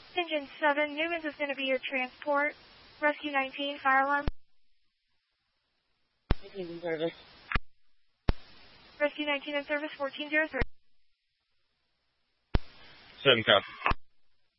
Engine 7, Newman's is going to be your transport. Rescue 19, fire alarm. 19 in service. Rescue 19 in service, 1403. 7 copy.